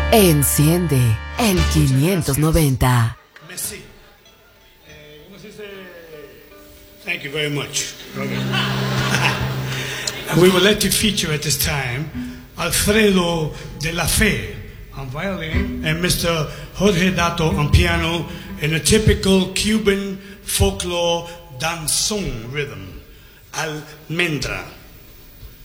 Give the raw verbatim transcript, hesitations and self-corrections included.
Enciende el quinientos noventa. Merci. Eh, ¿Cómo se dice? Thank you very much. Okay. And we would like to feature at this time Alfredo de la Fe on violin and Mister Jorge Dato on piano in a typical Cuban folklore danzón rhythm, almendra.